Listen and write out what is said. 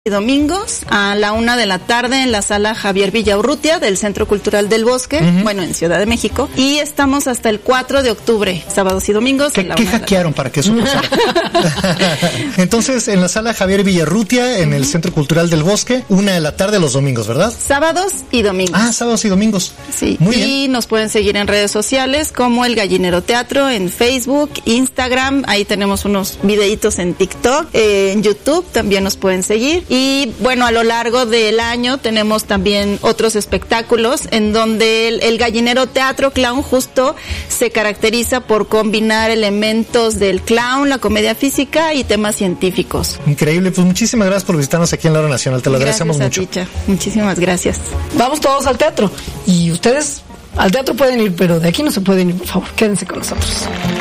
y domingos a la 1:00 p.m. en la sala Javier Villaurrutia del Centro Cultural del Bosque, en Ciudad de México. Y estamos hasta el 4 de octubre, sábados y domingos. ¿Qué hackearon para que eso pasara? Entonces, en la sala Javier Villaurrutia, en el Centro Cultural del Bosque, 1:00 p.m. los domingos, ¿verdad? Sábados y domingos. Ah, sábados y domingos. Sí. Muy bien. Y nos pueden seguir en redes sociales como El Gallinero Teatro, en Facebook, Instagram. Ahí tenemos unos videitos en TikTok, en YouTube también nos pueden seguir. Y bueno, a lo largo del año tenemos también otros espectáculos en donde el Gallinero Teatro Clown justo se caracteriza por combinar elementos del clown, la comedia física y temas científicos. Increíble, pues muchísimas gracias por visitarnos aquí en la Hora Nacional, te lo agradecemos mucho. Gracias, muchísimas gracias. Vamos todos al teatro y ustedes al teatro pueden ir, pero de aquí no se pueden ir, por favor, quédense con nosotros.